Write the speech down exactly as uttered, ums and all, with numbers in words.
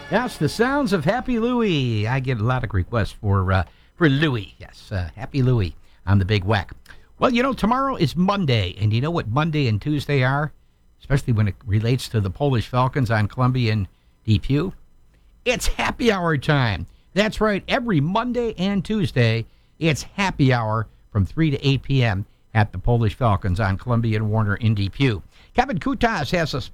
Yes, the sounds of Happy Louie. I get a lot of requests for uh, for Louie. Yes, uh, Happy Louie on the Big Whack. Well, you know, tomorrow is Monday, and you know what Monday and Tuesday are? Especially when it relates to the Polish Falcons on Columbia and Depew. It's happy hour time. That's right. Every Monday and Tuesday, it's happy hour from three to eight p.m. at the Polish Falcons on Columbia and Warner in Depew. Kevin Kutas has a